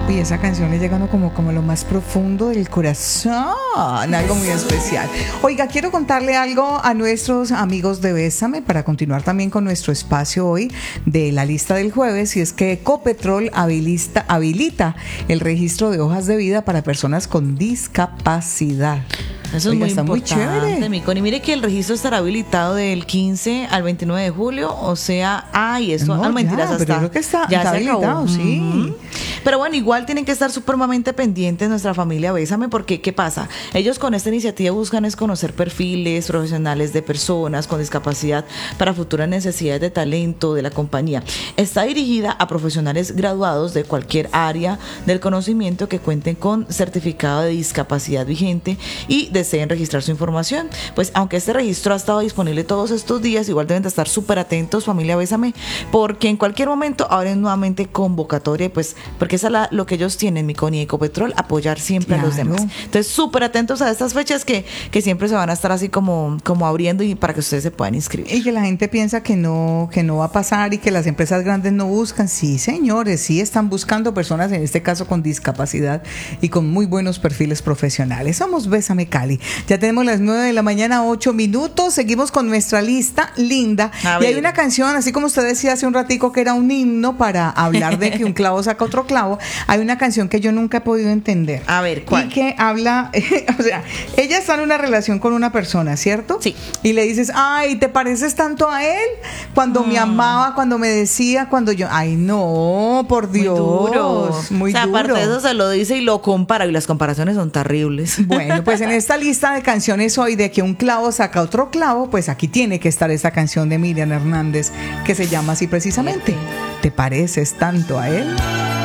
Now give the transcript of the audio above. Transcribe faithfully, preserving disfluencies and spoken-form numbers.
Y esa canción le llega a uno como, como lo más profundo del corazón, algo muy especial. Oiga, quiero contarle algo a nuestros amigos de Bésame para continuar también con nuestro espacio hoy de la lista del jueves, y es que Ecopetrol habilita, habilita el registro de hojas de vida para personas con discapacidad. Eso Oiga, es muy está muy importante, chévere. mi Connie. Mire que el registro estará habilitado del quince al veintinueve de julio, o sea, ay, eso, No, no, mentiras, ya, hasta pero yo creo que está- ya está se acabó. habilitado, sí. Ujú. Pero bueno, igual tienen que estar supremamente pendientes nuestra familia Bésame, porque ¿qué pasa? Ellos con esta iniciativa buscan es conocer perfiles profesionales de personas con discapacidad para futuras necesidades de talento de la compañía. Está dirigida a profesionales graduados de cualquier área del conocimiento que cuenten con certificado de discapacidad vigente y deseen registrar su información. Pues aunque este registro ha estado disponible todos estos días, igual deben de estar súper atentos, familia Bésame, porque en cualquier momento abren nuevamente convocatoria, pues porque es la, lo que ellos tienen, mi Connie, Ecopetrol, apoyar siempre Claro. a los demás. Entonces, súper atentos a estas fechas que, que siempre se van a estar así como, como abriendo, y para que ustedes se puedan inscribir. Y que la gente piensa que no, que no va a pasar y que las empresas grandes no buscan. Sí, señores, sí están buscando personas, en este caso con discapacidad y con muy buenos perfiles profesionales. Somos Bésame Cali. Ya tenemos las nueve de la mañana, ocho minutos. Seguimos con nuestra lista linda. A Y hay ver. una canción, así como usted decía hace un ratico, que era un himno para hablar de que un clavo saca otro clavo. Hay una canción que yo nunca he podido entender. A ver, ¿cuál? Y que habla, o sea, ella está en una relación con una persona, ¿cierto? Sí. Y le dices, ay, ¿te pareces tanto a él? Cuando me amaba, cuando me decía, cuando yo, ay, no, por Dios. Muy duro. Muy o sea, duro. aparte de eso se lo dice y lo compara, y las comparaciones son terribles. Bueno, pues en esta lista de canciones hoy de que un clavo saca otro clavo, pues aquí tiene que estar esta canción de Miriam Hernández que se llama así precisamente. ¿Te pareces tanto a él?